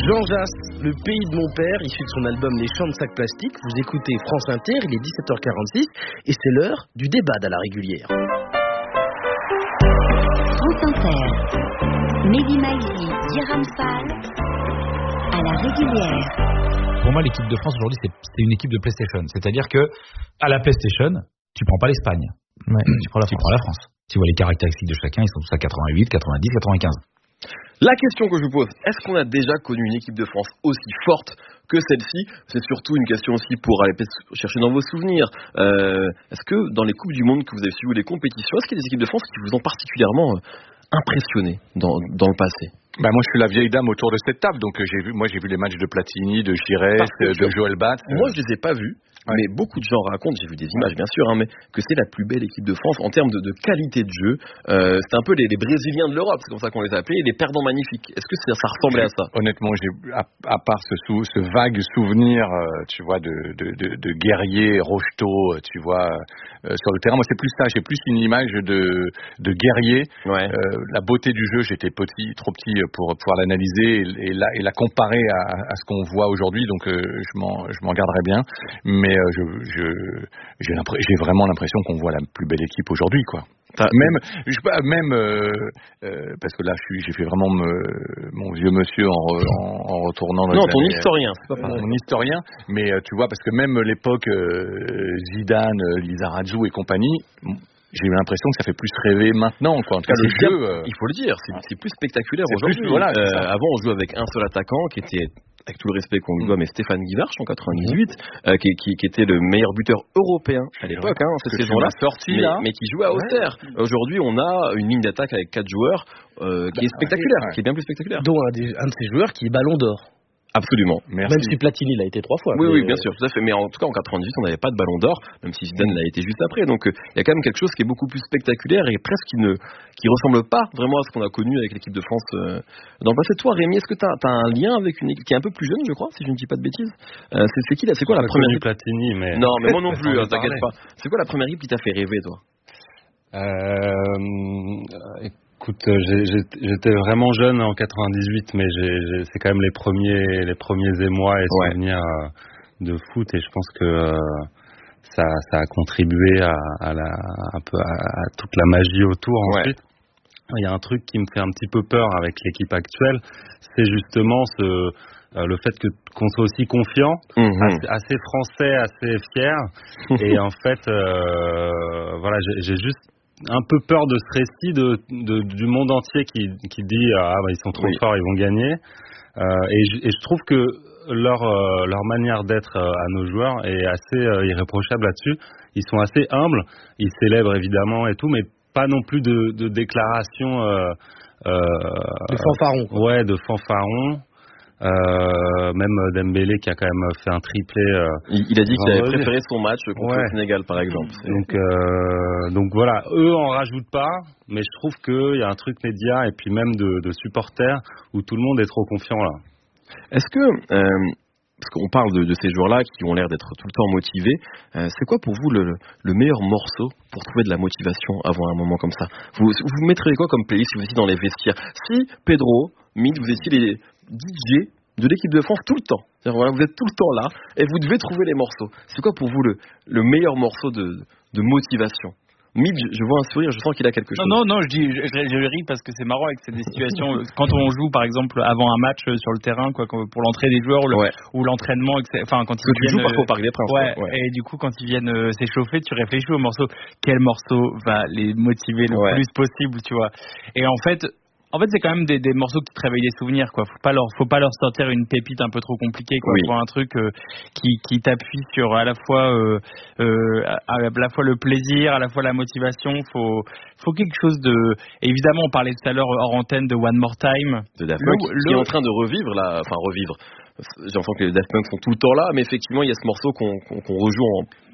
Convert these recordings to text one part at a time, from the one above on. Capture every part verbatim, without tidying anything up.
Jean Jass, le pays de mon père, issu de son album Les Champs de sacs plastiques. Vous écoutez France Inter, il est dix-sept heures quarante-six et c'est l'heure du débat à la régulière. France Inter, Mehdi Maizi, Jérôme Fall, à la régulière. Pour moi, l'équipe de France aujourd'hui, c'est, c'est une équipe de PlayStation. C'est-à-dire que à la PlayStation, tu prends pas l'Espagne, ouais, tu prends la France. Tu prends la France. Tu vois les caractéristiques de chacun, ils sont tous à quatre-vingt-huit, quatre-vingt-dix, quatre-vingt-quinze. La question que je vous pose, est-ce qu'on a déjà connu une équipe de France aussi forte que celle-ci? C'est surtout une question aussi pour aller chercher dans vos souvenirs. Euh, est-ce que dans les Coupes du Monde que vous avez suivies ou les compétitions, est-ce qu'il y a des équipes de France qui vous ont particulièrement impressionné dans, dans le passé? Bah moi je suis la vieille dame autour de cette table, donc euh, j'ai vu, moi j'ai vu les matchs de Platini, de Giresse, de Joël Batz. Moi je les ai pas vus. Ouais. Mais beaucoup de gens racontent, j'ai vu des images bien sûr, hein, mais que c'est la plus belle équipe de France en termes de, de qualité de jeu. Euh, c'est un peu les, les Brésiliens de l'Europe, c'est comme ça qu'on les a appelés, les perdants magnifiques. Est-ce que ça, ça ressemblait à ça? Honnêtement, j'ai, à, à part ce, sou, ce vague souvenir, euh, tu vois, de, de, de, de guerriers, Rocheteau, tu vois, euh, sur le terrain. Moi, c'est plus ça. J'ai plus une image de, de guerrier. Ouais. Euh, la beauté du jeu, j'étais petit, trop petit pour pouvoir l'analyser et, et, la, et la comparer à, à ce qu'on voit aujourd'hui. Donc, euh, je m'en, je m'en garderai bien. Mais Je, je, j'ai, j'ai vraiment l'impression qu'on voit la plus belle équipe aujourd'hui, quoi. Enfin, même, je, même euh, euh, parce que là, je suis, j'ai fait vraiment me, mon vieux monsieur en, re, en, en retournant. Dans non, les ton années, historien, c'est pas pareil. Mon historien, mais euh, tu vois, parce que même l'époque euh, Zidane, Lizarazu et compagnie. J'ai eu l'impression que ça fait plus rêver maintenant, quoi. En tout cas, le bien, jeu, euh... il faut le dire, c'est, c'est plus spectaculaire c'est aujourd'hui. Plus, voilà, euh, avant, on jouait avec un seul attaquant qui était, avec tout le respect qu'on lui doit, mais Stéphane Guivarch en quatre-vingt-dix-huit, mmh. euh, qui, qui, qui était le meilleur buteur européen à l'époque, hein, cette saison-là, sorti, mais, là. mais qui jouait à Auxerre. Ouais. Aujourd'hui, on a une ligne d'attaque avec quatre joueurs euh, qui bah, est spectaculaire, ouais. qui est bien plus spectaculaire. Dont un, des, un de ces joueurs qui est Ballon d'Or. Absolument. Merci. Même si Platini l'a été trois fois. Oui, mais... oui, bien sûr, tout à fait. Mais en tout cas, en quatre-vingt-dix-huit, on n'avait pas de Ballon d'Or, même si Zidane l'a été juste après. Donc, il euh, y a quand même quelque chose qui est beaucoup plus spectaculaire et presque qui ne, qui ressemble pas vraiment à ce qu'on a connu avec l'équipe de France euh, dans le passé. Toi, Rémi, est-ce que tu as un lien avec une équipe qui est un peu plus jeune, je crois, si je ne dis pas de bêtises? euh, c'est, c'est qui là? C'est quoi la première équipe? Platini, mais non, mais moi non plus. hein, t'inquiète pas. C'est quoi la première équipe qui t'a fait rêver, toi? Euh... Écoute, j'ai, j'ai, j'étais vraiment jeune en quatre-vingt-dix-huit, mais j'ai, j'ai, c'est quand même les premiers, les premiers émois et ouais. souvenirs de foot, et je pense que euh, ça, ça a contribué à, à, la, un peu à, à toute la magie autour. Ensuite, ouais. il y a un truc qui me fait un petit peu peur avec l'équipe actuelle, c'est justement ce, euh, le fait que qu'on soit aussi confiant, mm-hmm. assez, assez français, assez fier, et en fait, euh, voilà, j'ai, j'ai juste un peu peur de ce récit de, de, du monde entier qui, qui dit ah bah, ils sont trop oui. forts, ils vont gagner. Euh, et, je, et je trouve que leur, euh, leur manière d'être euh, à nos joueurs est assez euh, irréprochable là-dessus. Ils sont assez humbles, ils célèbrent évidemment et tout, mais pas non plus de, de déclarations euh, euh, de fanfarons. Quoi. Ouais, de fanfarons. Euh, même Dembélé qui a quand même fait un triplé. Euh, il, il a dit qu'il avait préféré son match contre ouais. le Sénégal, par exemple. Donc, euh, donc voilà, eux en rajoutent pas, mais je trouve qu'il y a un truc média et puis même de, de supporters où tout le monde est trop confiant là. Est-ce que, euh, parce qu'on parle de, de ces joueurs-là qui ont l'air d'être tout le temps motivés, euh, c'est quoi pour vous le, le meilleur morceau pour trouver de la motivation avant un moment comme ça? Vous, vous mettrez quoi comme playlist si vous étiez dans les vestiaires? Si Pedro, Mid, vous étiez les D J de l'équipe de France tout le temps. C'est-à-dire, voilà, vous êtes tout le temps là et vous devez trouver les morceaux. C'est quoi pour vous le, le meilleur morceau de, de motivation? Mid, je, je vois un sourire, je sens qu'il a quelque chose. Non, non, non, je dis, je, je, je ris parce que c'est marrant avec ces des situations. Quand on joue, par exemple, avant un match sur le terrain, quoi, pour l'entrée des joueurs ou, le, ouais. ou l'entraînement, enfin, quand ils que viennent. Tu joues parfois au Parc des Princes. Ouais, ouais. Et du coup, quand ils viennent euh, s'échauffer, tu réfléchis au morceau. Quel morceau va les motiver le ouais. plus possible, tu vois? Et en fait. En fait, c'est quand même des, des morceaux qui te réveillent des souvenirs, quoi. Faut pas leur, faut pas leur sortir une pépite un peu trop compliquée, quoi. Oui. Faut un truc euh, qui, qui t'appuie sur à la fois, euh, euh, à, à la fois le plaisir, à la fois la motivation. Faut, faut quelque chose de. Évidemment, on parlait tout à l'heure hors antenne de One More Time. De Daft Punk, qui est en train de revivre là, enfin revivre. J'ai l'impression que les Daft Punk sont tout le temps là, mais effectivement, il y a ce morceau qu'on, qu'on, qu'on rejoue en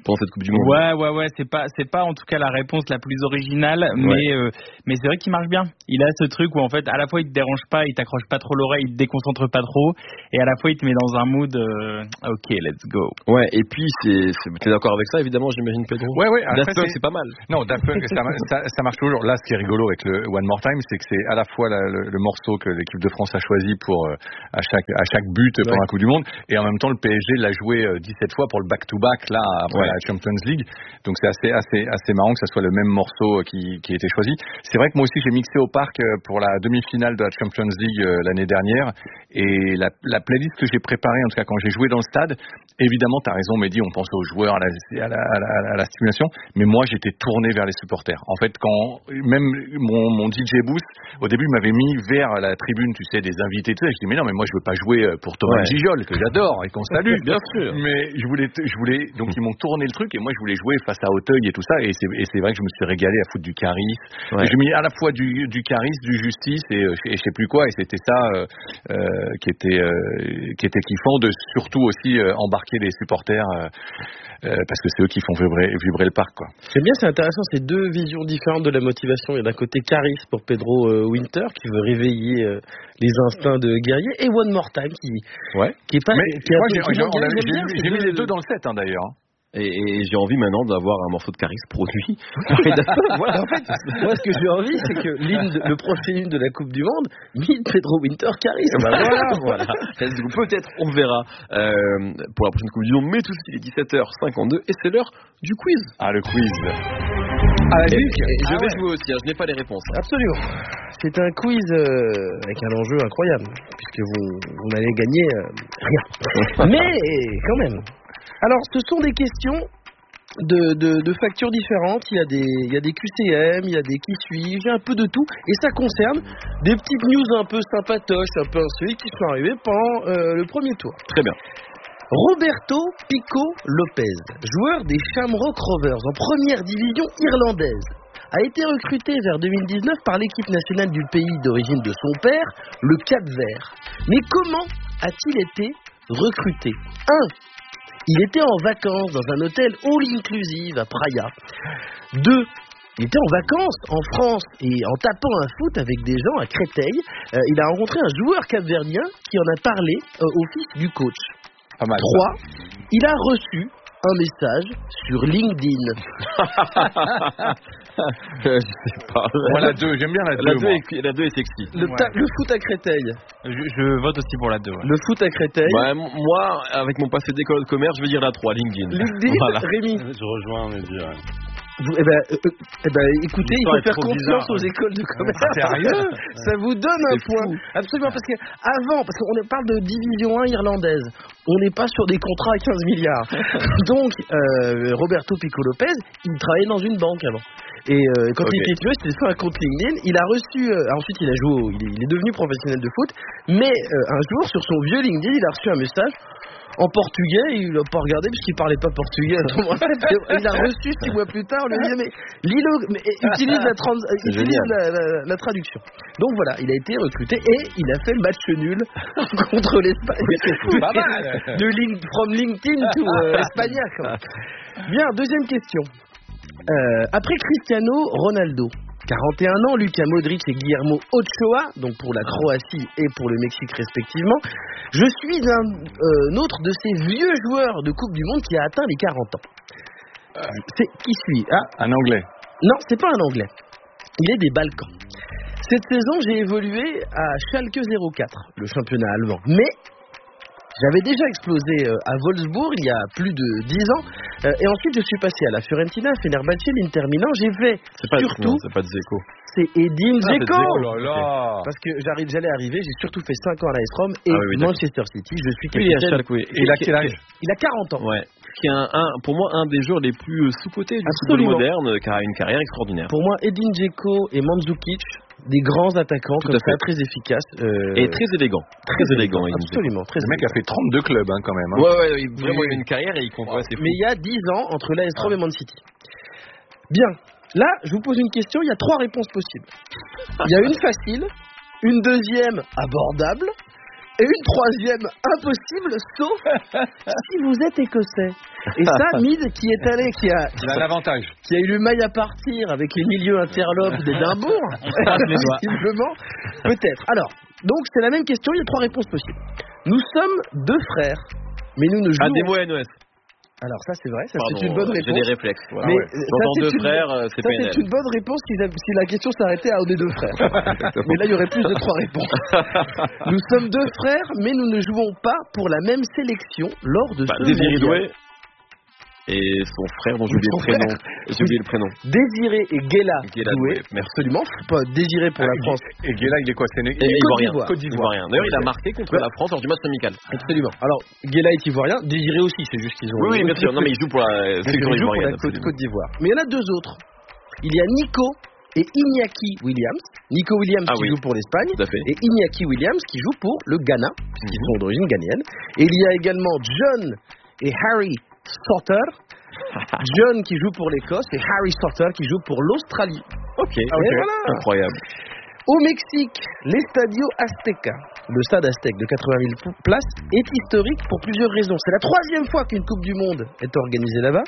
pendant cette Coupe du Monde. Ouais, ouais, ouais, c'est pas, c'est pas en tout cas la réponse la plus originale, ouais. mais, euh, mais c'est vrai qu'il marche bien. Il a ce truc où en fait, à la fois il te dérange pas, il t'accroche pas trop l'oreille, il te déconcentre pas trop, et à la fois il te met dans un mood, euh, ok, let's go. Ouais, et puis c'est, c'est t'es d'accord avec ça évidemment, j'imagine Pedro. Ouais, ouais. Daft Punk, c'est... c'est pas mal. Non, Daft Punk, ça, ça, ça marche toujours. Là, ce qui est rigolo avec le One More Time, c'est que c'est à la fois la, le, le morceau que l'équipe de France a choisi pour euh, à chaque à chaque but ouais. pendant la Coupe du Monde, et en même temps le P S G l'a joué euh, dix-sept fois pour le back-to-back là après ouais. la Champions League. Donc c'est assez assez assez marrant que ça soit le même morceau qui qui a été choisi. C'est vrai que moi aussi j'ai mixé au parc pour la demi-finale de la Champions League euh, l'année dernière, et la, la playlist que j'ai préparée, en tout cas quand j'ai joué dans le stade, évidemment t'as raison Mehdi, on pense aux joueurs, à la, à la, à la, à la stimulation, mais moi j'étais tourné vers les supporters. En fait, quand même mon, mon D J boost au début m'avait mis vers la tribune, tu sais, des invités, tout ça, je dis mais non, mais moi je veux pas jouer pour Thomas ouais. Gijol que j'adore et qu'on salue, bien sûr, mais je voulais je voulais donc ils m'ont tourné le truc, et moi je voulais jouer face à Auteuil et tout ça, et c'est, et c'est vrai que je me suis régalé à foutre du Caris. Ouais. J'ai mis à la fois du, du Caris, du Justice et, et je sais plus quoi, et c'était ça euh, euh, qui était euh, qui était kiffant, de surtout aussi euh, embarquer les supporters euh, euh, parce que c'est eux qui font vibrer, vibrer le parc, quoi. C'est bien, c'est intéressant, c'est deux visions différentes de la motivation. Il y a d'un côté Caris pour Pedro euh, Winter qui veut réveiller euh, les instincts de guerrier, et One More Time qui ouais. qui est pas mais qui est moi j'ai, j'ai, j'ai, j'ai, j'ai, j'ai mis les deux dans le set hein, d'ailleurs. Et, et j'ai envie maintenant d'avoir un morceau de Caris produit. Voilà, en fait, moi ce que j'ai envie, c'est que l'hymne de, le prochain hymne de la Coupe du Monde, mille Pedro Winter Caris. Bah voilà, voilà. Peut-être, on verra euh, pour la prochaine Coupe du Monde, mais tout de suite il est dix-sept heures cinquante-deux et c'est l'heure du quiz. Ah, le quiz. Ah, la et, et je ah, vais ouais. jouer aussi, hein, je n'ai pas les réponses. Absolument. C'est un quiz euh, avec un enjeu incroyable, puisque vous, vous n'allez gagner euh, rien. Mais quand même. Alors, ce sont des questions de, de, de factures différentes. Il y a des, il y a des Q C M, il y a des qui suivent, il y a un peu de tout. Et ça concerne des petites news un peu sympatoches, un peu insolites qui sont arrivées pendant euh, le premier tour. Très bien. Roberto Pico Lopez, joueur des Shamrock Rovers en première division irlandaise, a été recruté vers deux mille dix-neuf par l'équipe nationale du pays d'origine de son père, le Cap-Vert. Mais comment a-t-il été recruté ? un. Il était en vacances dans un hôtel all-inclusive à Praia. deux. Il était en vacances en France et en tapant un foot avec des gens à Créteil, euh, il a rencontré un joueur capverdien qui en a parlé euh, au fils du coach. trois. Il a reçu un message sur LinkedIn. Je sais pas. Moi la deux, j'aime bien la deux. La deux est, la deux est sexy. Le, ta- ouais. le foot à Créteil. Je, je vote aussi pour la deux. Ouais. Le foot à Créteil. Ouais, moi, avec mon passé d'école de commerce, je veux dire la trois, LinkedIn. LinkedIn, voilà. Rémi. Je rejoins mes dires. Vous, eh ben, euh, eh ben, écoutez, il faut faire confiance bizarre, aux ouais. écoles de commerce. Sérieux ? Ça vous donne un point. Fou. Absolument, parce que avant, parce qu'on parle de division un irlandaise, on n'est pas sur des contrats à quinze milliards. Donc, euh, Roberto Pico Lopez, il travaillait dans une banque avant. Et euh, quand okay. il était étudiant, c'était sur un compte LinkedIn. Il a reçu, euh, ensuite il a joué, au, il, est, il est devenu professionnel de foot. Mais euh, un jour, sur son vieux LinkedIn, il a reçu un message en portugais, il l'a pas regardé parce qu'il parlait pas portugais à ce moment-là. Il a reçu six mois plus tard, on lui a dit mais, Lilo, mais utilise, la, trans, utilise la, la, la traduction. Donc voilà, il a été recruté et il a fait le match nul contre l'Espagne. C'est pas mal. De link, from LinkedIn to euh, Espagnac. Bien, deuxième question. Euh, après Cristiano Ronaldo, quarante et un ans, Luka Modric et Guillermo Ochoa, donc pour la Croatie et pour le Mexique respectivement, je suis un euh, autre de ces vieux joueurs de Coupe du Monde qui a atteint les quarante ans. Euh, c'est qui suis ah, Un Anglais. Non, c'est pas un Anglais. Il est des Balkans. Cette saison, j'ai évolué à Schalke zéro quatre, le championnat allemand. Mais j'avais déjà explosé à Wolfsburg il y a plus de dix ans. Et ensuite, je suis passé à la Fiorentina, Fenerbahçe, l'Inter Milan. J'ai fait c'est pas, surtout... Non, c'est pas Dzeko. C'est Edin Dzeko. Oh là là. Parce que j'arrive, j'allais arriver, j'ai surtout fait cinq ans à l'A S Rome et ah oui, oui, Manchester City. Je suis capitaine. Oui, Schalke, oui. Et il a quel âge ? Il a quarante ans. Ouais. Qui est un, un, pour moi un des joueurs les plus sous-cotés du football moderne, car a une carrière extraordinaire. Pour moi, Edin Dzeko et Mandzukic, des grands attaquants tout comme ça, très efficaces. Euh... Et très élégants. Très, très élégant. Absolument. Très le mec élégant. a fait trente-deux clubs hein, quand même. Hein. Ouais, ouais, il, vraiment oui. il a une carrière et il compte. Ouais, mais il y a dix ans, entre l'A S Rome ah. et Man City. Bien. Là, je vous pose une question, il y a trois réponses possibles. Il y a une facile, une deuxième abordable Et une troisième, impossible, sauf si vous êtes écossais. Et ça, Mid, qui est allé, qui a, Il a l'avantage. qui a eu le maille à partir avec les milieux interlopes d'Édimbourg, visiblement, peut-être. Alors, donc c'est la même question, il y a trois réponses possibles. Nous sommes deux frères, mais nous ne jouons... Ah, des mots N O S. Alors ça c'est vrai, ça Pardon, c'est une bonne réponse. J'ai des réflexes. Voilà. Mais Ouais. ça, J'entends c'est deux une- frères, euh, c'est Ça P N L. c'est une bonne réponse si la, si la question s'arrêtait à on est deux frères. Mais là il y aurait plus de trois réponses. Nous sommes deux frères, mais nous ne jouons pas pour la même sélection lors de Bah, ce Désiré mondial. Doué et son frère dont j'ai oublié Son le prénom. frère. J'ai oublié le prénom. Désiré et Guéla Guéla Doué, Doué, merci. absolument, pas Désiré pour la Et- France. Et Guéla, il est quoi? Sénégal. Et Côte Ivoirien. d'Ivoire. Côte d'Ivoirien. D'ailleurs, il a marqué contre la France lors du match amical. Absolument. Alors Guéla est ivoirien, Désiré aussi, c'est juste qu'ils ont... Oui, oui, bien sûr. Non, mais il joue pour la Désiré sélection joue pour la ivoirienne. Côte, absolument. Côte d'Ivoire. Mais il y en a deux autres. Il y a Nico et Iñaki Williams. Nico Williams Ah qui oui. joue pour l'Espagne Tout à fait. et Iñaki Williams qui joue pour le Ghana, puisqu'ils sont d'origine ghanéenne. Et il y a également John et Harry Sauter. John qui joue pour l'Écosse et Harry Sauter qui joue pour l'Australie. Ok. Et voilà. Incroyable. Au Mexique, l'Estadio Azteca, le stade aztèque de quatre-vingt mille places, est historique pour plusieurs raisons. C'est la troisième fois qu'une Coupe du Monde est organisée là-bas.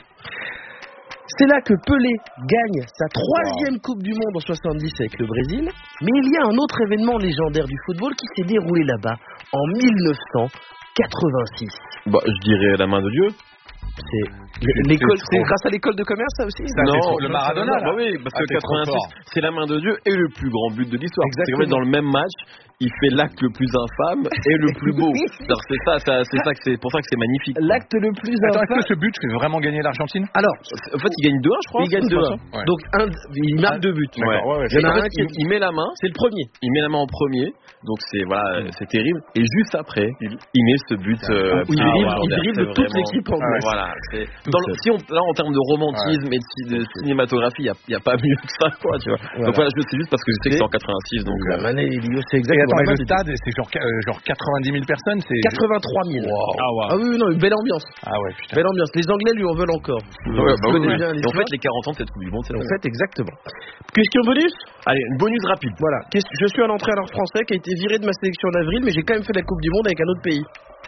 C'est là que Pelé gagne sa troisième Coupe du Monde en soixante-dix avec le Brésil. Mais il y a un autre événement légendaire du football qui s'est déroulé là-bas en mille neuf cent quatre-vingt-six. Bah, je dirais la main de Dieu. C'est l'école, c'est c'est trop. grâce à l'école de commerce ça aussi. Ça, c'est trop- le Maradona, là. Bah oui, parce Ah, que t'es trop quatre-vingt-six, fort. c'est la main de Dieu et le plus grand but de l'histoire. C'est qu'en fait, Exactement. dans le même match, il fait l'acte le plus infâme et le plus beau. Alors, c'est ça, ça c'est ça que c'est pour ça que c'est magnifique. L'acte le plus Attends, est-ce infâme. que ce but fait vraiment gagner l'Argentine? Alors, En fait, il gagne deux un, je crois. il gagne c'est deux pas un. ça Ouais. Donc un, il marque deux buts. Ouais. D'accord, ouais, ouais, Il y en a En un fait, qui il, il met la main, c'est le premier. il met la main en premier, donc c'est voilà, c'est terrible. Et juste après, il, il met ce but. Euh, Il ah, dribble, ouais, il c'est dribble toute vraiment- l'équipe anglaise. Voilà. c'est- Dans le, si on, là, en termes de romantisme et de, de cinématographie, il n'y a, pas mieux que ça, quoi, tu vois. Voilà. Donc voilà, je c'est juste parce que je sais que c'est en quatre-vingt-six, donc. La euh, Mané et Lio, c'est Et exactement attends, et la le même stade, c'est genre, euh, genre quatre-vingt-dix mille personnes, c'est. quatre-vingt-trois mille. Wow. Ah, ouais. Ah oui, oui, non, une belle ambiance. Ah ouais, putain. Belle ambiance. Les Anglais lui en veulent encore. Ouais, bah Je oui, connais oui. bien Et en l'histoire. fait, les quarante ans de cette Coupe du Monde, c'est En ça. fait, exactement. Question bonus. Allez, une bonus rapide. Voilà. Qu'est-ce- Je suis un entraîneur français qui a été viré de ma sélection en avril, mais j'ai quand même fait la Coupe du Monde avec un autre pays.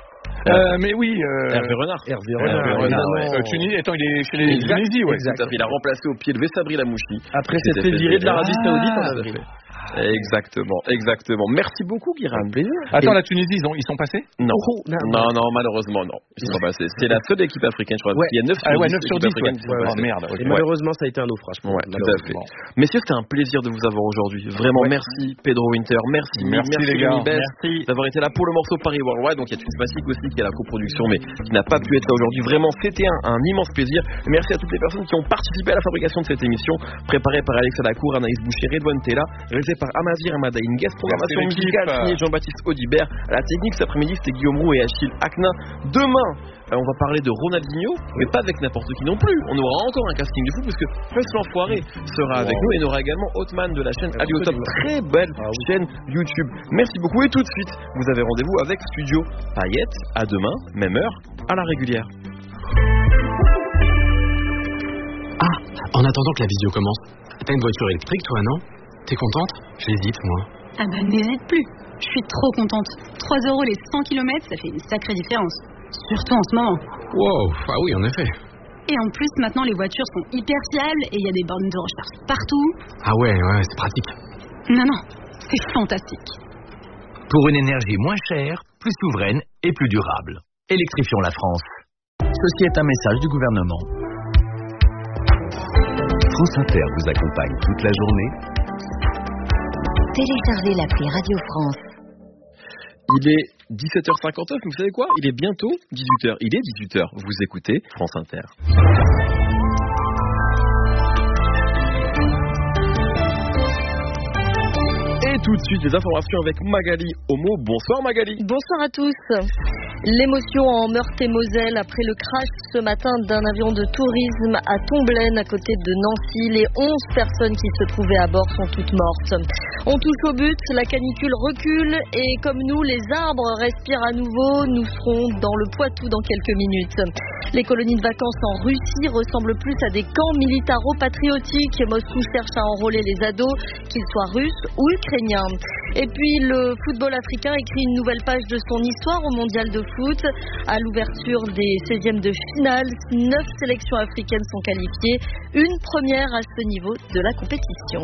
Euh, mais oui. Euh... Hervé Renard. Hervé Hervé Renard. Renard, évidemment. euh, Tunisie, attends, il est chez les Exact, Tunisie, ouais. exact. Tout à fait. Il a remplacé au pied levé Sabri Lamouchi. Après Qui s'être s'était fait fait virer de virer. l'Arabie Saoudite en Ah, avril. Exactement, exactement. Merci beaucoup, Guiran. Attends, la Tunisie, ils, ont, ils sont passés? Non. Oh, non, non, non, malheureusement, non. Ils sont pas passés. C'est la seule équipe africaine, je crois. Ouais. Il y a neuf Ah sur ouais, dix neuf sur équipes dix, ouais. africaines qui sont Oh passées. merde, ok. Et malheureusement, ça a été un naufrage. Ouais, tout à fait. malheureusement. Messieurs, c'était un plaisir de vous avoir aujourd'hui. Vraiment, Ouais. merci Pedro Winter, merci, Merci, les gars. Rémi Bess, Merci. d'avoir été là pour le morceau Paris Worldwide. Donc il y a une classique aussi qui est la coproduction, mais qui n'a pas pu être là aujourd'hui. Vraiment, c'était un, un immense plaisir. Merci à toutes les personnes qui ont participé à la fabrication de cette émission, préparée par Alex Alacour, Anaïs Boucher, Redouane Tella, réalisée par Amazir Amadaïn, guest programmation Merci, l'équipe. musicale signé Jean-Baptiste Audibert. À la technique cet après-midi, c'était Guillaume Roux et Achille Akna. Demain, euh, on va parler de Ronaldinho, mais pas avec n'importe qui non plus. On aura encore un casting de fou parce que Fess l'Enfoiré sera avec nous et il y aura également Hotman de la chaîne Ali au Top. Très belle chaîne YouTube. Merci beaucoup et tout de suite, vous avez rendez-vous avec Studio Payette. À demain, même heure, à la régulière. Ah, en attendant que la vidéo commence, t'as une voiture électrique toi, non? T'es contente? J'hésite, moi. Ah bah n'hésite plus, je suis trop contente. trois euros les cent kilomètres, ça fait une sacrée différence. Surtout en ce moment. Wow, ah oui, en effet. Et en plus, maintenant, les voitures sont hyper fiables et il y a des bornes de recharge partout. Ah ouais, ouais, c'est pratique. Non, non, c'est fantastique. Pour une énergie moins chère, plus souveraine et plus durable. Électrifions la France. Ceci est un message du gouvernement. France Inter vous accompagne toute la journée. Téléchargez l'appli Radio France. Il est dix-sept heures cinquante-neuf, vous savez quoi? Il est bientôt dix-huit heures. Il est dix-huit heures. Vous écoutez France Inter. Et tout de suite, les informations avec Magali Homo. Bonsoir Magali. Bonsoir à tous. L'émotion en Meurthe-et-Moselle après le crash ce matin d'un avion de tourisme à Tomblaine à côté de Nancy. Les onze personnes qui se trouvaient à bord sont toutes mortes. On touche au but, la canicule recule et comme nous, les arbres respirent à nouveau. Nous serons dans le Poitou dans quelques minutes. Les colonies de vacances en Russie ressemblent plus à des camps militaro-patriotiques. Moscou cherche à enrôler les ados, qu'ils soient russes ou ukrainiens. Et puis le football africain écrit une nouvelle page de son histoire au mondial de foot. À l'ouverture des seizièmes de finale, neuf sélections africaines sont qualifiées. Une première à ce niveau de la compétition.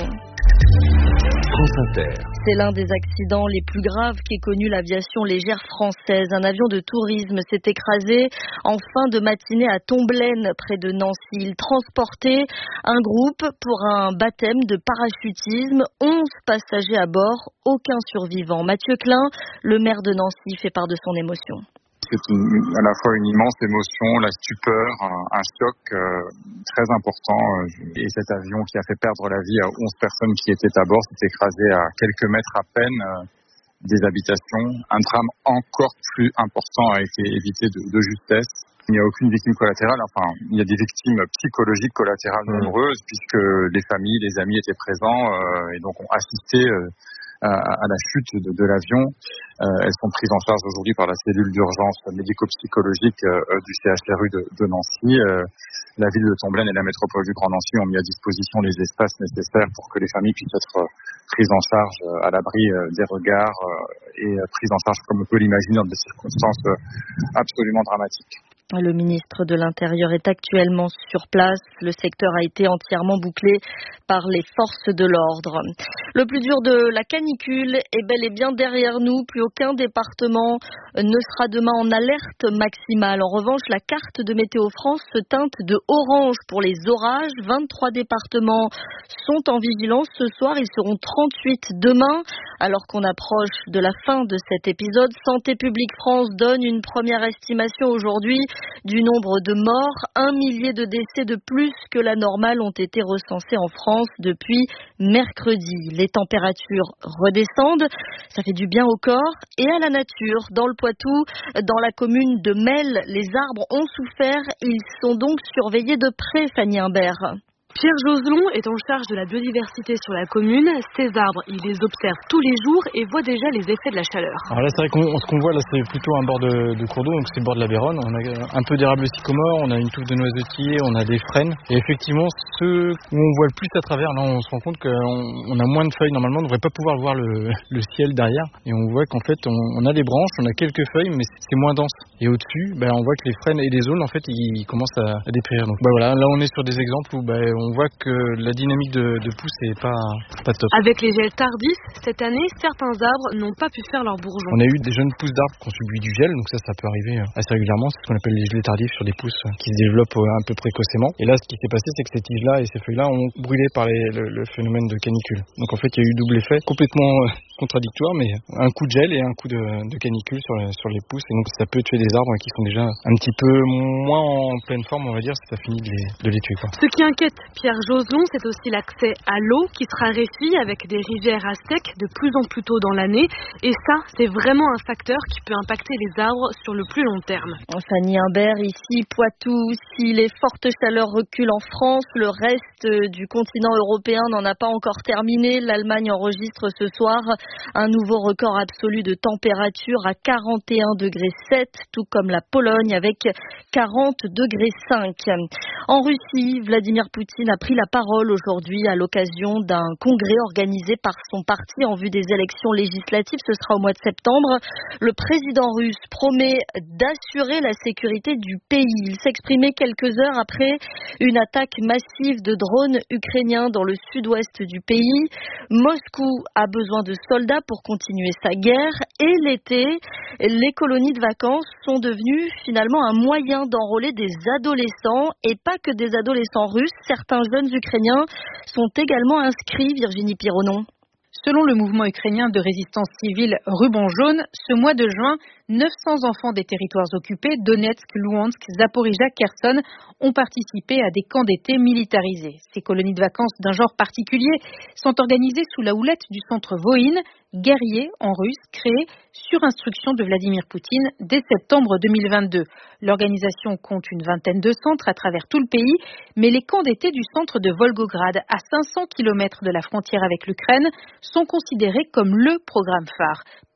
France Inter. C'est l'un des accidents les plus graves qu'ait connu l'aviation légère française. Un avion de tourisme s'est écrasé en fin de matinée à Tomblaine, près de Nancy. Il transportait un groupe pour un baptême de parachutisme. onze passagers à bord, aucun survivant. Mathieu Klein, le maire de Nancy, fait part de son émotion. C'est une, à la fois une immense émotion, la stupeur, un, un choc euh, très important. Et cet avion qui a fait perdre la vie à onze personnes qui étaient à bord s'est écrasé à quelques mètres à peine euh, des habitations. Un drame encore plus important a été évité de, de justesse. Il n'y a aucune victime collatérale. Enfin, il y a des victimes psychologiques collatérales mmh. nombreuses puisque les familles, les amis étaient présents euh, et donc ont assisté euh, à, à la chute de, de l'avion. Euh, elles sont prises en charge aujourd'hui par la cellule d'urgence médico-psychologique euh, du C H R U de, de Nancy. Euh, la ville de Tomblaine et la métropole du Grand Nancy ont mis à disposition les espaces nécessaires pour que les familles puissent être prises en charge euh, à l'abri euh, des regards euh, et euh, prises en charge, comme on peut l'imaginer, dans des circonstances euh, absolument dramatiques. Le ministre de l'Intérieur est actuellement sur place. Le secteur a été entièrement bouclé par les forces de l'ordre. Le plus dur de la canicule est bel et bien derrière nous. Plus aucun département ne sera demain en alerte maximale. En revanche, la carte de Météo France se teinte de orange pour les orages. vingt-trois départements sont en vigilance ce soir. Ils seront trente-huit demain. Alors qu'on approche de la fin de cet épisode, Santé publique France donne une première estimation aujourd'hui du nombre de morts. Un millier de décès de plus que la normale ont été recensés en France depuis mercredi. Les températures redescendent, ça fait du bien au corps et à la nature. Dans le Poitou, dans la commune de Melle, les arbres ont souffert. Ils sont donc surveillés de près, Fanny Imbert. Pierre Joselon est en charge de la biodiversité sur la commune. Ces arbres, il les observe tous les jours et voit déjà les effets de la chaleur. Alors là, c'est vrai qu'on ce qu'on voit là, c'est plutôt un bord de, de cours d'eau, donc c'est le bord de la Béronne. On a un peu d'érable sycomore, on a une touffe de noisetier, on a des frênes. Et effectivement, ceux où on voit le plus à travers, là, on se rend compte qu'on a moins de feuilles. Normalement, on ne devrait pas pouvoir voir le, le ciel derrière. Et on voit qu'en fait, on, on a des branches, on a quelques feuilles, mais c'est moins dense. Et au-dessus, ben, on voit que les frênes et les zones, en fait, ils, ils commencent à, à dépérir. Donc ben, voilà, là, on est sur des exemples où ben, on voit que la dynamique de, de pousse n'est pas, pas top. Avec les gels tardifs, cette année, certains arbres n'ont pas pu faire leur bourgeons. On a eu des jeunes pousses d'arbres qui ont subi du gel, donc ça, ça peut arriver assez régulièrement. C'est ce qu'on appelle les gelées tardifs sur des pousses qui se développent un peu précocement. Et là, ce qui s'est passé, c'est que ces tiges-là et ces feuilles-là ont brûlé par les, le, le phénomène de canicule. Donc en fait, il y a eu double effet, complètement contradictoire, mais un coup de gel et un coup de, de canicule sur, sur les pousses. Et donc ça peut tuer des arbres qui sont déjà un petit peu moins en pleine forme, on va dire, si ça finit de les, de les tuer, quoi. Ce qui inquiète Pierre Joselon, c'est aussi l'accès à l'eau qui sera réduit avec des rivières à sec de plus en plus tôt dans l'année. Et ça, c'est vraiment un facteur qui peut impacter les arbres sur le plus long terme. Fanny Imbert, ici, Poitou, si les fortes chaleurs reculent en France, le reste du continent européen n'en a pas encore terminé. L'Allemagne enregistre ce soir un nouveau record absolu de température à quarante et un degrés sept, tout comme la Pologne avec quarante degrés cinq. En Russie, Vladimir Poutine a pris la parole aujourd'hui à l'occasion d'un congrès organisé par son parti en vue des élections législatives. Ce sera au mois de septembre. Le président russe promet d'assurer la sécurité du pays. Il s'exprimait quelques heures après une attaque massive de drones ukrainiens dans le sud-ouest du pays. Moscou a besoin de soldats pour continuer sa guerre et l'été, les colonies de vacances sont devenues finalement un moyen d'enrôler des adolescents et pas que des adolescents russes. Certains jeunes ukrainiens sont également inscrits, Virginie Pironon. Selon le mouvement ukrainien de résistance civile Ruban Jaune, ce mois de juin, neuf cents enfants des territoires occupés, Donetsk, Louhansk, Zaporijia, Kherson, ont participé à des camps d'été militarisés. Ces colonies de vacances d'un genre particulier sont organisées sous la houlette du centre Voïne, guerrier en russe, créé sur instruction de Vladimir Poutine dès septembre deux mille vingt-deux. L'organisation compte une vingtaine de centres à travers tout le pays, mais les camps d'été du centre de Volgograd, à cinq cents kilomètres de la frontière avec l'Ukraine, sont considérés comme le programme phare.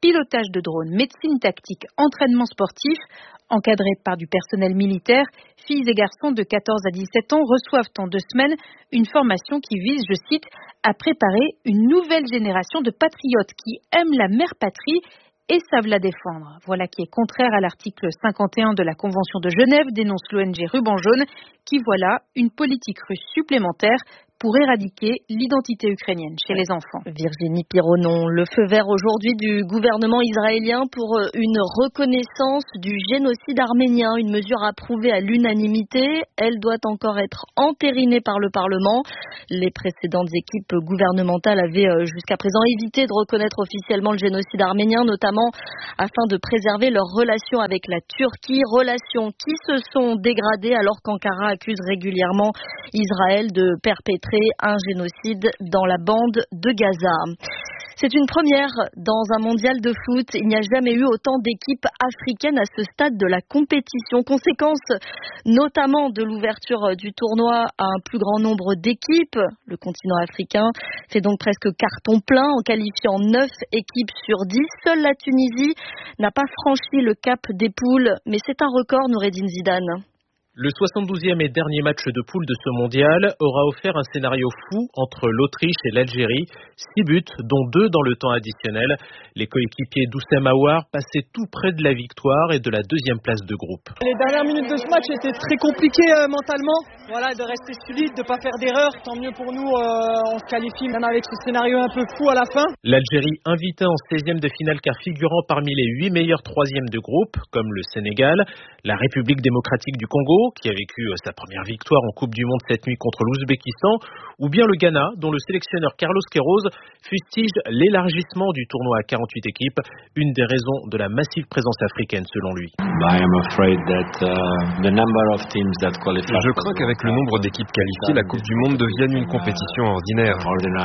Pilotage de drones, médecine tactique, entraînement sportif, encadrés par du personnel militaire, filles et garçons de quatorze à dix-sept ans reçoivent en deux semaines une formation qui vise, je cite, à préparer une nouvelle génération de patriotes qui aiment la mère patrie et savent la défendre. Voilà qui est contraire à l'article cinquante et un de la Convention de Genève, dénonce l'O N G Ruban Jaune, qui voit là une politique russe supplémentaire pour éradiquer l'identité ukrainienne chez les enfants. Virginie Pironon, le feu vert aujourd'hui du gouvernement israélien pour une reconnaissance du génocide arménien, une mesure approuvée à l'unanimité. Elle doit encore être entérinée par le Parlement. Les précédentes équipes gouvernementales avaient jusqu'à présent évité de reconnaître officiellement le génocide arménien, notamment afin de préserver leurs relations avec la Turquie, relations qui se sont dégradées alors qu'Ankara accuse régulièrement Israël de perpétrer un génocide dans la bande de Gaza. C'est une première dans un mondial de foot. Il n'y a jamais eu autant d'équipes africaines à ce stade de la compétition. Conséquence notamment de l'ouverture du tournoi à un plus grand nombre d'équipes. Le continent africain fait donc presque carton plein en qualifiant neuf équipes sur dix. Seule la Tunisie n'a pas franchi le cap des poules, mais c'est un record, Noureddine Zidane. Le soixante-douzième et dernier match de poule de ce mondial aura offert un scénario fou entre l'Autriche et l'Algérie. Six buts, dont deux dans le temps additionnel. Les coéquipiers d'Oussem Aouar passaient tout près de la victoire et de la deuxième place de groupe. Les dernières minutes de ce match étaient très compliquées euh, mentalement. Voilà, de rester solide, de ne pas faire d'erreur. Tant mieux pour nous, euh, on se qualifie même avec ce scénario un peu fou à la fin. L'Algérie invitée en seizième de finale car figurant parmi les huit meilleurs troisièmes de groupe, comme le Sénégal, la République démocratique du Congo, qui a vécu sa première victoire en Coupe du Monde cette nuit contre l'Ouzbékistan, ou bien le Ghana, dont le sélectionneur Carlos Queiroz fustige l'élargissement du tournoi à quarante-huit équipes, une des raisons de la massive présence africaine selon lui. Je crains qu'avec le nombre d'équipes qualifiées, la Coupe du Monde devienne une compétition ordinaire.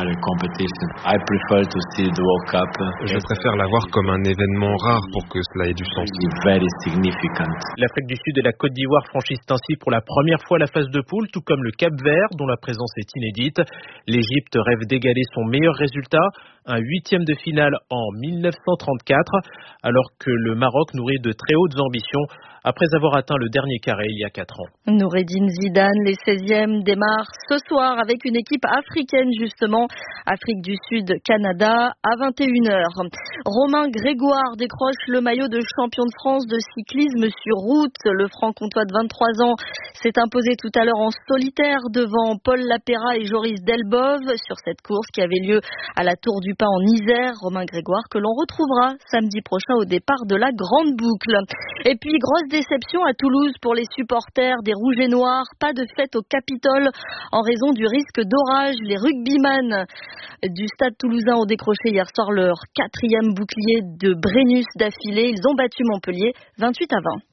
Je préfère la voir comme un événement rare pour que cela ait du sens. L'Afrique du Sud et la Côte d'Ivoire franchissent ainsi pour la première fois la phase de poule, tout comme le Cap-Vert, dont la présence est inédite. L'Égypte rêve d'égaler son meilleur résultat, un huitième de finale en mille neuf cent trente-quatre, alors que le Maroc nourrit de très hautes ambitions après avoir atteint le dernier carré il y a quatre ans. Noureddine Zidane, les seizièmes démarrent ce soir avec une équipe africaine justement, Afrique du Sud, Canada, à vingt et une heures. Romain Grégoire décroche le maillot de champion de France de cyclisme sur route. Le franc-comtois de vingt-trois ans s'est imposé tout à l'heure en solitaire devant Paul Lapéra et Joris Delbove sur cette course qui avait lieu à la Tour du Pin en Isère. Romain Grégoire que l'on retrouvera samedi prochain au départ de la Grande Boucle. Et puis grosse déception à Toulouse pour les supporters des Rouges et Noirs. Pas de fête au Capitole en raison du risque d'orage. Les rugbyman du stade toulousain ont décroché hier soir leur quatrième bouclier de Brennus d'affilée. Ils ont battu Montpellier vingt-huit à vingt.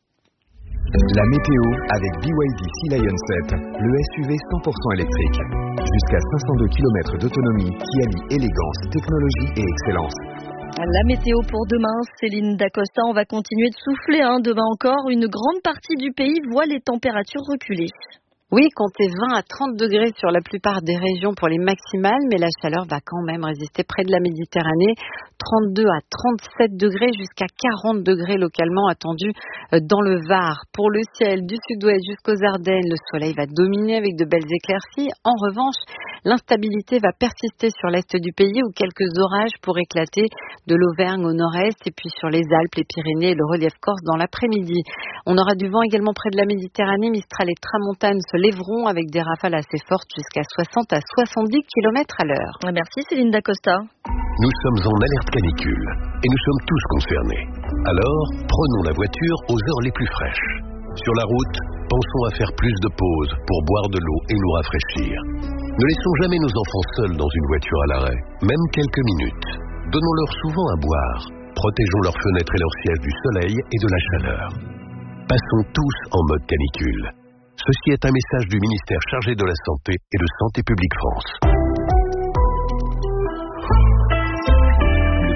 La météo avec B Y D Sea Lion sept, le S U V cent pour cent électrique. Jusqu'à cinq cent deux kilomètres d'autonomie qui allie élégance, technologie et excellence. La météo pour demain, Céline Dacosta, on va continuer de souffler. Hein. Demain encore, une grande partie du pays voit les températures reculer. Oui, comptez vingt à trente degrés sur la plupart des régions pour les maximales, mais la chaleur va quand même résister près de la Méditerranée. trente-deux à trente-sept degrés jusqu'à quarante degrés localement attendus dans le Var. Pour le ciel du sud-ouest jusqu'aux Ardennes, le soleil va dominer avec de belles éclaircies. En revanche, l'instabilité va persister sur l'est du pays où quelques orages pourraient éclater de l'Auvergne au nord-est et puis sur les Alpes, les Pyrénées et le relief corse dans l'après-midi. On aura du vent également près de la Méditerranée. Mistral et Tramontane se lèveront avec des rafales assez fortes jusqu'à soixante à soixante-dix kilomètres à l'heure. Merci Céline Dacosta. Nous sommes en alerte canicule et nous sommes tous concernés. Alors, prenons la voiture aux heures les plus fraîches. Sur la route, pensons à faire plus de pauses pour boire de l'eau et nous rafraîchir. Ne laissons jamais nos enfants seuls dans une voiture à l'arrêt, même quelques minutes. Donnons-leur souvent à boire. Protégeons leurs fenêtres et leurs sièges du soleil et de la chaleur. Passons tous en mode canicule. Ceci est un message du ministère chargé de la Santé et de Santé publique France. Le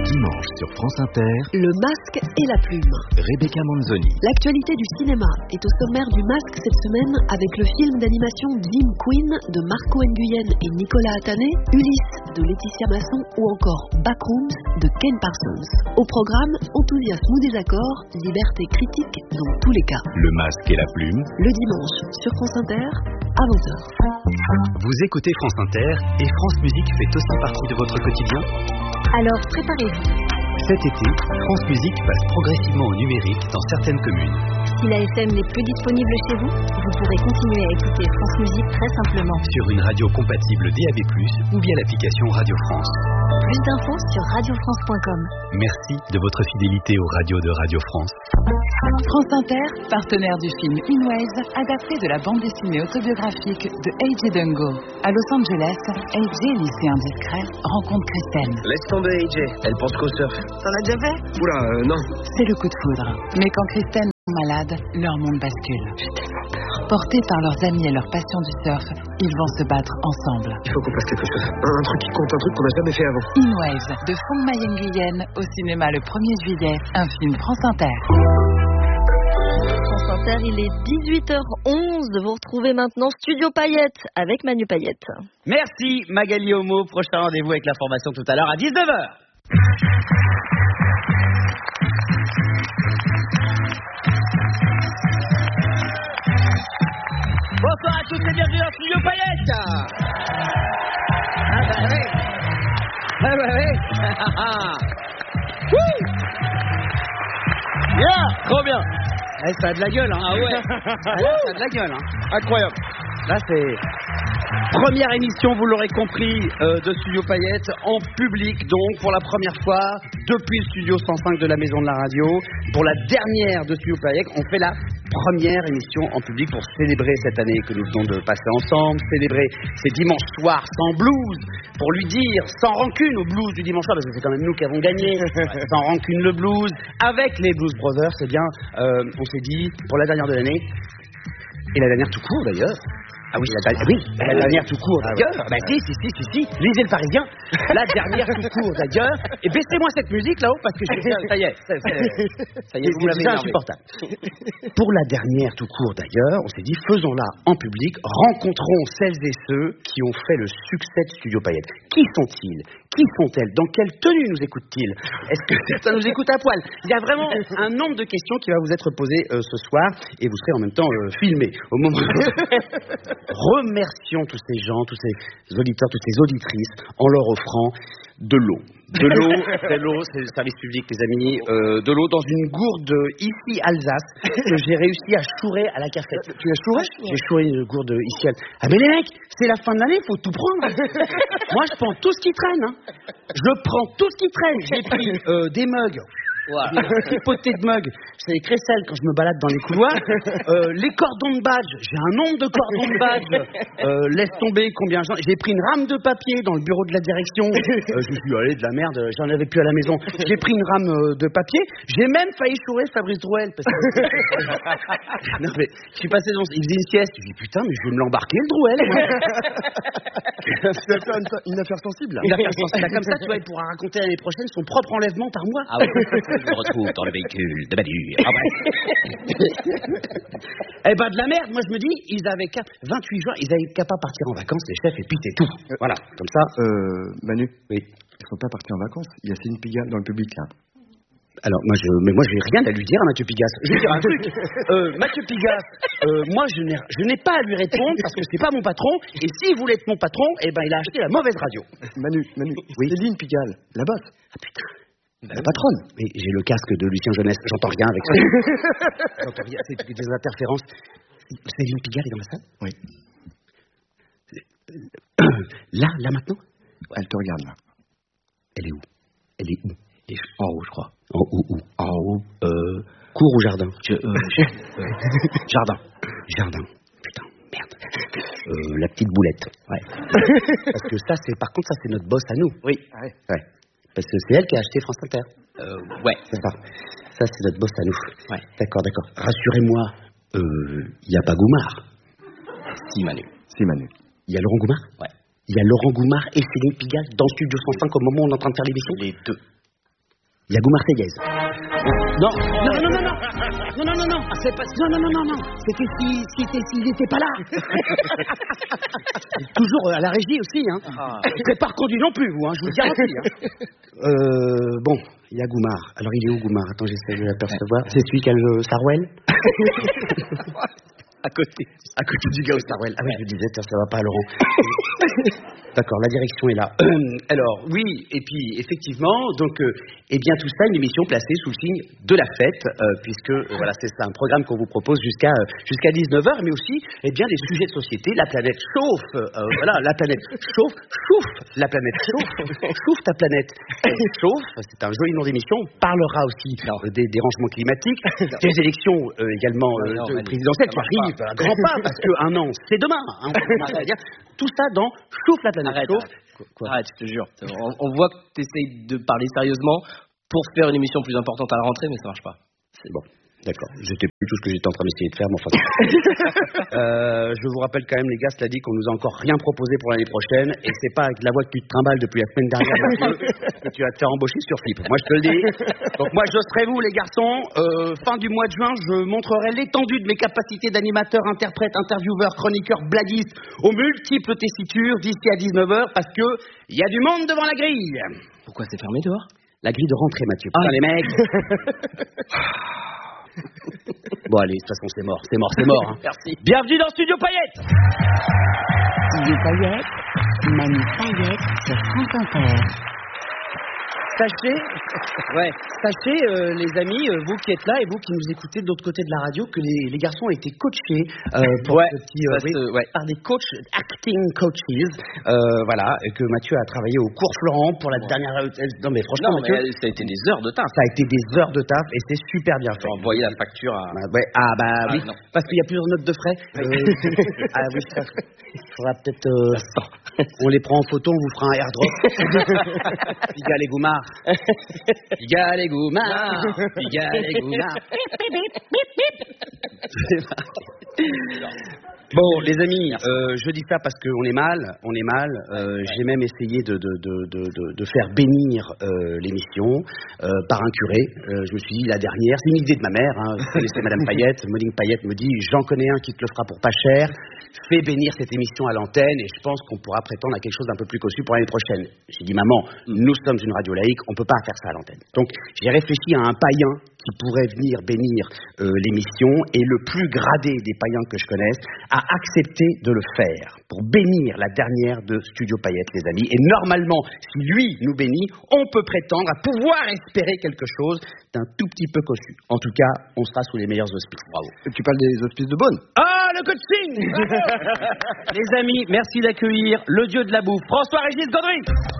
Dimanche sur France Inter, Le masque et la plume. Rebecca Manzoni. L'actualité du cinéma est au sommaire du masque cette semaine avec le film d'animation Dream Queen de Marco Nguyen et Nicolas Atané, Ulysse de Laetitia Masson ou encore Backrooms de Ken Parsons. Au programme, enthousiasme ou désaccord, liberté critique dans tous les cas. Le masque et la plume. Le dimanche sur France Inter, à vingt heures. Vous écoutez France Inter et France Musique fait aussi partie de votre quotidien ? Alors préparez-vous. Cet été, France Musique passe progressivement au numérique dans certaines communes. Si la F M n'est plus disponible chez vous, vous pourrez continuer à écouter France Musique très simplement. Sur une radio compatible D A B plus, ou via l'application Radio France. Plus d'infos sur radio france point com. Merci de votre fidélité aux radios de Radio France. France Inter, partenaire du film In Waves, adapté de la bande dessinée autobiographique de A J Dungo. À Los Angeles, A J, lycéen discret, rencontre Kristen. Laisse tomber A J, elle pense qu'au surf. T'en as déjà fait ? Oula, euh, non. C'est le coup de foudre. Mais quand Kristen est malade, leur monde bascule. J'ai tellement peur. Portés par leurs amis et leur passion du surf, ils vont se battre ensemble. Il faut qu'on fasse quelque chose. Un, un truc qui compte, un truc qu'on n'a jamais fait avant. In Waves, de Fong Mayeng Nguyen, au cinéma le premier juillet, un film France Inter. France Inter, il est dix-huit heures onze. Vous retrouvez maintenant Studio Payette avec Manu Payette. Merci Magali Homo. Prochain rendez-vous avec l'information tout à l'heure à dix-neuf heures. Bonsoir à tous et bienvenue dans Studio Payette. Ah bah oui. Ah bah oui. Wouh. Bien, trop bien. Eh, ça a de la gueule, hein. Ah ouais. Ah, là, ça a de la gueule, hein. Incroyable. Là, c'est première émission, vous l'aurez compris, euh, de Studio Payette en public, donc pour la première fois depuis le studio cent cinq de la Maison de la Radio. Pour la dernière de Studio Payette, on fait la première émission en public pour célébrer cette année que nous venons de passer ensemble, célébrer ces dimanches soirs sans blues, pour lui dire sans rancune au blues du dimanche soir, parce que c'est quand même nous qui avons gagné, sans rancune le blues, avec les Blues Brothers, eh bien, euh, on s'est dit, pour la dernière de l'année, et la dernière tout court d'ailleurs. Ah oui, la, oui, la dernière tout court d'ailleurs. Ah ouais. Bah si, si, si, si, si. Lisez le Parisien. La dernière tout court d'ailleurs. Et baissez-moi cette musique là-haut parce que je, ça y est, ça, ça, ça y est, vous l'avez insupportable. Pour la dernière tout court d'ailleurs, on s'est dit faisons-la en public, rencontrons celles et ceux qui ont fait le succès de Studio Payette. Qui sont-ils ? Qui sont-elles ? Dans quelle tenue nous écoutent-ils ? Est-ce que certains nous écoutent à poil ? Il y a vraiment un nombre de questions qui va vous être posées euh, ce soir et vous serez en même temps euh, filmés au moment où... Remercions tous ces gens, tous ces auditeurs, toutes ces auditrices en leur offrant de l'eau. De l'eau, de l'eau, c'est le service public, les amis. Euh, de l'eau dans une gourde ici Alsace que j'ai réussi à chourer à la cafette. Tu as chouré ? J'ai chouré une gourde ici. Ah mais les mecs, c'est la fin de l'année, faut tout prendre. Moi, je prends tout ce qui traîne. Hein. Je prends tout ce qui traîne. J'ai pris euh, des mugs. Voilà. Une potée de mug, c'est les crécelles quand je me balade dans les couloirs. Euh, les cordons de badge, j'ai un nombre de cordons de badge. Euh, laisse tomber combien j'en... J'ai pris une rame de papier dans le bureau de la direction. Euh, je me suis dit, allez, de la merde, j'en avais plus à la maison. J'ai pris une rame euh, de papier. J'ai même failli chourer Fabrice Drouel. Parce que... non, mais je suis passé devant, il faisait une sieste. Je me dis, putain, mais je vais me l'embarquer, le Drouel. C'est une, une affaire sensible. Une affaire sensible. Là, comme ça, tu vois, il pourra raconter l'année prochaine son propre enlèvement par mois. Ah ouais. Je me retrouve dans le véhicule de Manu. Ah ouais. Eh ben de la merde, moi je me dis, ils avaient qu'à vingt-huit juin, ils avaient qu'à pas partir en vacances, les chefs, et puis c'est tout. Voilà, comme ça. Euh, Manu, oui. Ils sont pas partis en vacances. Il y a Céline Pigalle dans le public là. Alors moi je, mais moi j'ai rien à lui dire à Mathieu Pigasse. Je vais dire un truc. Euh, Mathieu Pigasse, euh, moi je n'ai, je n'ai pas à lui répondre parce que c'est pas mon patron. Et s'il voulait être mon patron, eh ben il a acheté la mauvaise radio. Manu, Manu, oui. Céline Pigalle, la bosse. Ah putain. La patronne. Mais j'ai le casque de Lucien Jeunesse, j'entends rien avec ça. J'entends rien, c'est des interférences. Céline Pigalle est dans la salle ? Oui. Là, là maintenant ? Elle te regarde là. Elle est où ? Elle est où ? Elle est en haut, je crois. En haut où ? En haut. Euh, cour ou jardin ? Je, euh, je, euh, jardin. Jardin. Putain, merde. Euh, la petite boulette. Ouais. Parce que ça, c'est, par contre, ça, c'est notre boss à nous. Oui. Ouais. Ouais. Parce que c'est elle qui a acheté France Inter. Euh, ouais. C'est ça. Ça, c'est notre boss à nous. Ouais. D'accord, d'accord. Rassurez-moi, il euh, n'y a pas Goumard. Si, Manu. Si, Manu. Il y a Laurent Goumard ? Ouais. Il y a Laurent Goumard et Céline Pigalle dans Studio cent cinq au moment où on est en train de faire l'émission ? Les deux. Yago Marseillaise. Non, non, non, non, non, non, non, non, non, c'est pas, non, non, non, non, non, c'était si, si, si, s'il n'était pas là. Toujours à la régie aussi, hein. Ah. C'est pas reconduit non plus, vous, hein, je vous le garantis. Hein. Euh, bon, il y a Goumar. Alors il est où Goumar? Attends, j'essaie de l'apercevoir. C'est celui qui a le Sarwell. À côté. À côté du gars au Sarwell. Ah oui, je me disais, ça va pas, Laurent. D'accord, la direction est là. Alors, oui, et puis, effectivement, donc, euh, eh bien, tout ça, une émission placée sous le signe de la fête, euh, puisque, euh, voilà, c'est ça, un programme qu'on vous propose jusqu'à euh, jusqu'à dix-neuf heures, mais aussi, eh bien, des sujets de société. La planète chauffe, euh, voilà, la planète chauffe, chauffe, la planète chauffe, chauffe ta planète. Chauffe, c'est un joli nom d'émission. On parlera aussi euh, des dérangements climatiques, des élections euh, également euh, non, non, de présidentielles qui arrivent à grands pas, parce qu'un an, c'est demain. Hein, on va dire. Tout ça dans Chauffe la planète. Arrête, chauffe. arrête. Quoi arrête, je te jure. On, on voit que tu essayes de parler sérieusement pour faire une émission plus importante à la rentrée, mais ça marche pas. C'est bon. D'accord. J'étais plus tout ce que j'étais en train d'essayer de faire, mais enfin. euh, je vous rappelle quand même, les gars, cela dit qu'on nous a encore rien proposé pour l'année prochaine, et c'est pas avec la voix que tu te trimbales depuis la semaine dernière que tu vas te faire embaucher sur Flip. Moi, je te le dis. Donc moi, je serai vous, les garçons. Euh, fin du mois de juin, je montrerai l'étendue de mes capacités d'animateur, interprète, intervieweur, chroniqueur, blaguiste, aux multiples tessitures d'ici à dix-neuf heures, parce que il y a du monde devant la grille. Pourquoi c'est fermé dehors? La grille de rentrée, Mathieu. Putain, ah. Les mecs. Bon allez, de toute façon c'est mort, c'est mort, c'est mort. Hein. Merci. Bienvenue dans Studio Payette. Studio Payette, Manu Payette sur France Inter. Sachez, ouais, sachez euh, les amis, euh, vous qui êtes là et vous qui nous écoutez de l'autre côté de la radio, que les, les garçons ont été coachés euh, pour ouais, ce petit, euh, oui, se, ouais. par des coachs, acting coaches, euh, voilà, et que Mathieu a travaillé au cours Florent pour la ouais. dernière. Non mais franchement, non, Mathieu, mais ça a été des heures de taf. Ça a été des heures de taf et c'est super bien fait. Envoyer la facture à. Bah, ouais, ah bah ah, oui, non. Parce qu'il y a plusieurs notes de frais. Euh, ah oui, ça. Il faudra peut-être. Euh, on les prend en photo, on vous fera un airdrop. Pigalle et Goumar. Pigalle et Goumar. Pigalle et Goumar. Bon, les amis, euh, je dis ça parce qu'on est mal, on est mal. Euh, j'ai même essayé de, de, de, de, de, de faire bénir euh, l'émission euh, par un curé. Euh, je me suis dit, la dernière, c'est une idée de ma mère, hein, vous connaissez Madame Payette, Monique Payette me dit, j'en connais un qui te le fera pour pas cher, fais bénir cette émission à l'antenne et je pense qu'on pourra prétendre à quelque chose d'un peu plus cossu pour l'année prochaine. J'ai dit, maman, nous sommes une radio laïque, on peut pas faire ça à l'antenne. Donc, j'ai réfléchi à un païen qui pourrait venir bénir euh, l'émission, et le plus gradé des païens que je connaisse a accepté de le faire pour bénir la dernière de Studio Payette, les amis. Et normalement, si lui nous bénit, on peut prétendre à pouvoir espérer quelque chose d'un tout petit peu cossu. En tout cas, on sera sous les meilleurs auspices. Bravo. Tu parles des auspices de Beaune? Ah, le coaching. Les amis, merci d'accueillir le dieu de la bouffe, François-Régis Gaudry.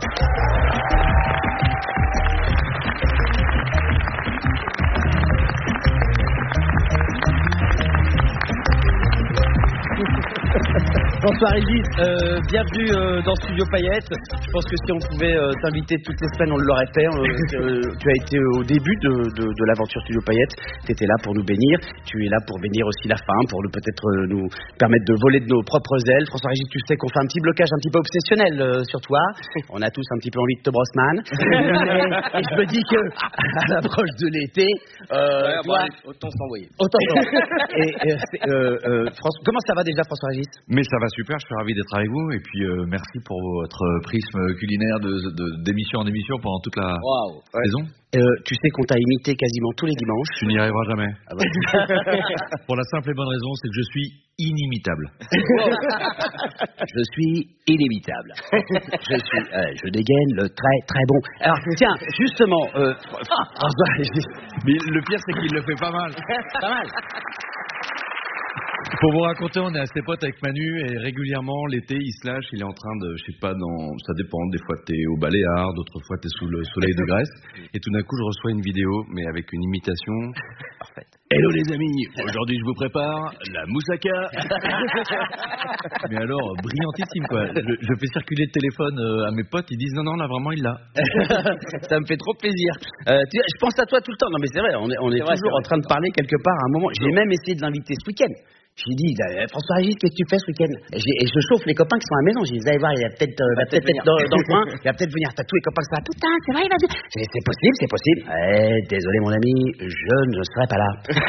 Bonsoir Régis, euh, bienvenue euh, dans Studio Payette. Je pense que si on pouvait euh, t'inviter toutes les semaines, on l'aurait fait. Euh, tu as été au début de, de, de l'aventure Studio Payette. Tu étais là pour nous bénir. Tu es là pour bénir aussi la fin, pour peut-être euh, nous permettre de voler de nos propres ailes. François Régis, tu sais qu'on fait un petit blocage un petit peu obsessionnel euh, sur toi. On a tous un petit peu envie de te brossman. et, et je me dis que à l'approche de l'été, euh, ouais, toi, bah, autant s'envoyer. Autant s'envoyer. et, et, euh, euh, France, comment ça va déjà, François Régis? Mais ça va super, je suis ravi d'être avec vous et puis euh, merci pour votre prisme culinaire de, de, d'émission en émission pendant toute la wow. saison. Euh, tu sais qu'on t'a imité quasiment tous les dimanches. Tu n'y arriveras jamais. Ah bah. Pour la simple et bonne raison, c'est que je suis inimitable. Je suis inimitable. Je suis, euh, je dégaine le très très bon. Alors tiens, justement, euh, mais le pire c'est qu'il le fait pas mal. Pas mal. Pour vous raconter, on est assez potes avec Manu et régulièrement l'été il se lâche, il est en train de, je sais pas, dans, ça dépend, des fois t'es au Baléares, d'autres fois t'es sous le soleil de Grèce, et tout d'un coup je reçois une vidéo, mais avec une imitation. Parfait. Hello les amis, aujourd'hui je vous prépare la moussaka. Mais alors, brillantissime quoi. Je, je fais circuler le téléphone à mes potes, ils disent non non là vraiment il l'a. Ça me fait trop plaisir. Euh, tu, je pense à toi tout le temps. Non mais c'est vrai, on est, on est, est vrai, toujours vrai, en train de parler quelque part à un moment. J'ai même essayé de l'inviter ce week-end. J'ai dit, euh, François-Régis, qu'est-ce que tu fais ce week-end et, et je chauffe les copains qui sont à la maison. J'ai dit, vous allez voir, il va peut-être euh, va peut-être être dans, dans le coin, il va peut-être venir. T'as tous les copains qui sont là, putain, c'est vrai, il va venir. C'est, c'est possible, c'est possible. Eh, désolé mon ami, je ne serai pas là.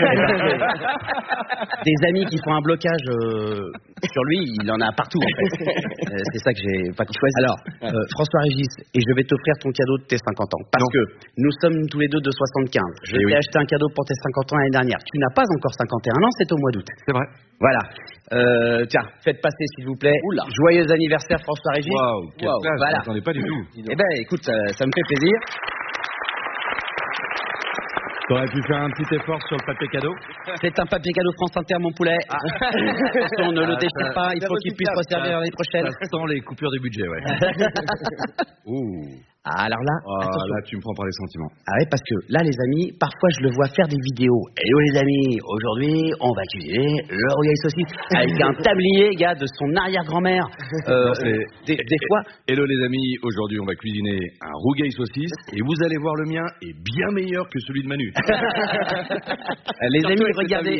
Des amis qui font un blocage euh, sur lui, il en a partout en fait. Euh, c'est ça que j'ai pas choisi. Alors, euh, François-Régis, et je vais t'offrir ton cadeau de tes cinquante ans. Parce non. que nous sommes tous les deux de soixante-quinze. Je t'ai oui. acheté un cadeau pour tes cinquante ans l'année dernière. Tu n'as pas encore cinquante et un ans, c'est au mois d'août. C'est vrai. Voilà. Euh, tiens, faites passer s'il vous plaît. Oula. Joyeux anniversaire François-Régis. Waouh, quelle wow, classe, voilà. Je m'attendais pas du tout. Eh ben, écoute, ça, ça me fait plaisir. T'aurais pu faire un petit effort sur le papier cadeau. C'est un papier cadeau France Inter, mon poulet. Ah. Attention, ne ah, le déchire pas, il faut qu'il puisse resservir l'année prochaine. Ça sent les coupures du budget, ouais. Ouh. Ah, alors là, oh, là, tu me prends par les sentiments. Ah ouais, parce que là, les amis, parfois, je le vois faire des vidéos. Hello, les amis, aujourd'hui, on va cuisiner le rougail saucisse avec un tablier, gars, de son arrière-grand-mère. Euh, non, des, des fois. Hello, les amis, aujourd'hui, on va cuisiner un rougail saucisse et vous allez voir, le mien est bien meilleur que celui de Manu. Les amis, regardez,